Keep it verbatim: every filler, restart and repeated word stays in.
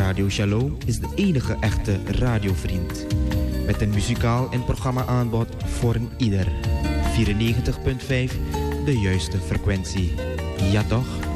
Radio Shalom is de enige echte radiovriend. Met een muzikaal en programma aanbod voor een ieder. vierennegentig komma vijf, de juiste frequentie. Ja toch?